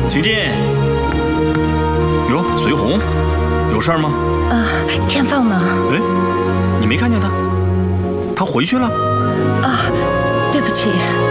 请进。哟，随红，有事儿吗？ 天放呢？ 哎，你没看见他？他回去了？ 对不起。